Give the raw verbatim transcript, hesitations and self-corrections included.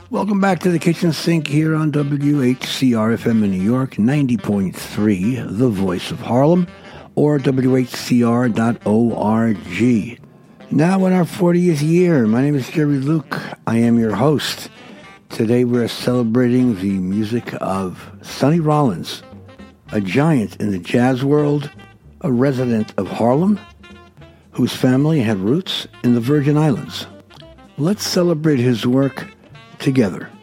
Welcome back to the Kitchen Sink here on W H C R F M in New York, ninety point three, the voice of Harlem, or W H C R dot org. Now in our fortieth year, my name is Jerry Luke. I am your host. Today we're celebrating the music of Sonny Rollins, a giant in the jazz world, a resident of Harlem, whose family had roots in the Virgin Islands. Let's celebrate his work together.